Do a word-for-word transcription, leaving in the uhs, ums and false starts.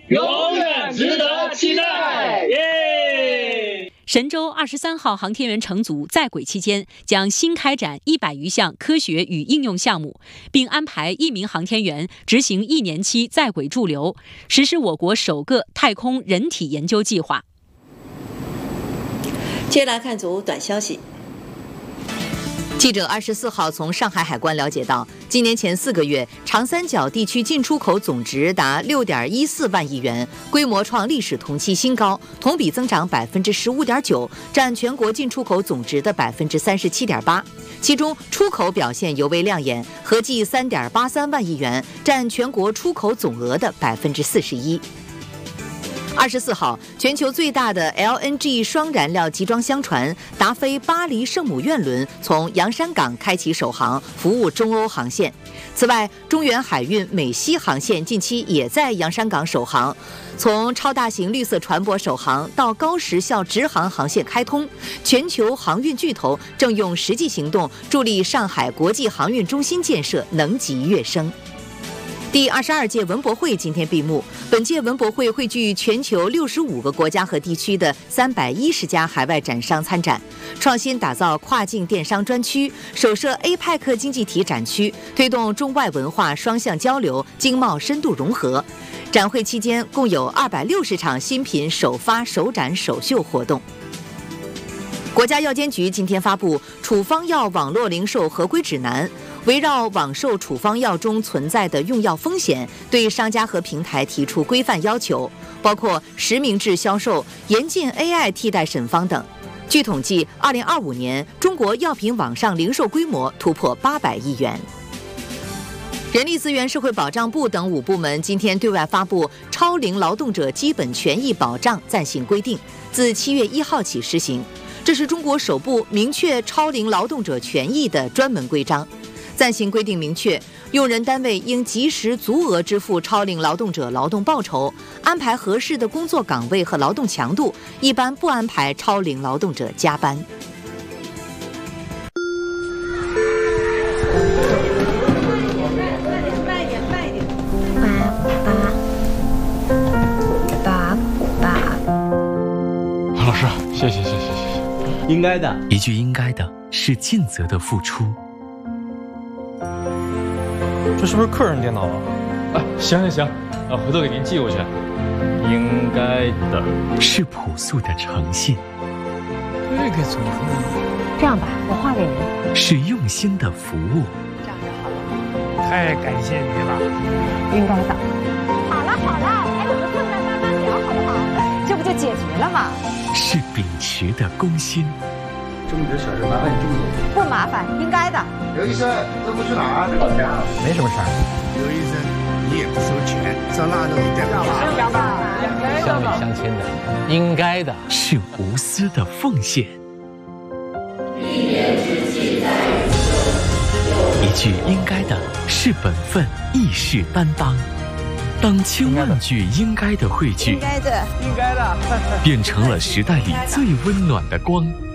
永远值得期待。耶！ 神舟二十三号航天员乘组在轨期间，将新开展一百余项科学与应用项目，并安排一名航天员执行一年期在轨驻留，实施我国首个太空人体研究计划。 接来看组短消息。 记者二十四号从上海海关了解到，今年前四个月，长三角地区进出口总值达六点一四万亿元，规模创历史同期新高，同比增长百分之十五点九，占全国进出口总值的百分之三十七点八。其中出口表现尤为亮眼，合计三点八三万亿元，占全国出口总额的百分之四十一。二十四号，全球最大的 L N G 双燃料集装箱船达飞巴黎圣母院轮从洋山港开启首航，服务中欧航线。此外，中原海运美西航线近期也在洋山港首航。从超大型绿色船舶首航到高时效直航航线开通，全球航运巨头正用实际行动助力上海国际航运中心建设能级跃升。第二十二届文博会今天闭幕。本届文博会汇聚全球六十五个国家和地区的三百一十家海外展商参展，创新打造跨境电商专区，首设 A P E C 经济体展区，推动中外文化双向交流、经贸深度融合。展会期间共有二百六十场新品首发、首展、首秀活动。国家药监局今天发布处方药网络零售合规指南，围绕网售处方药中存在的用药风险，对商家和平台提出规范要求，包括实名制销售、严禁 A I 替代审方等。据统计，二零二五年中国药品网上零售规模突破八百亿元。人力资源社会保障部等五部门今天对外发布《超龄劳动者基本权益保障暂行规定》，自七月一号起施行。这是中国首部明确超龄劳动者权益的专门规章。暂行规定明确，用人单位应及时足额支付超龄劳动者劳动报酬，安排合适的工作岗位和劳动强度，一般不安排超龄劳动者加班。 慢一点，慢一点。 爸爸，爸。 老师，谢谢谢谢谢谢。 应该的， 一句应该的是尽责的付出。 这是不是客人电脑啊？啊，行行行，啊，回头给您寄过去。应该的是朴素的诚信。 这个怎么说？ 这样吧，我画给您。 是用心的服务。 这样就好了。 太感谢你了。 应该的。好了好了，哎，我们困难慢慢聊好不好？这不就解决了吗？ 是秉持的公心。 这么点小事，麻烦你这么做。 不麻烦，应该的。 刘医生，这不去哪儿？找钱啊？ 没什么事儿。 刘医生，你也不收钱，上那都你带不是两吧？ 乡里乡亲的，应该的。 是无私的奉献。 一年之计在于晨。 一句应该的是本分，义士担当。当千万句应该的汇聚， 应该的， 应该的， 变成了时代里最温暖的光。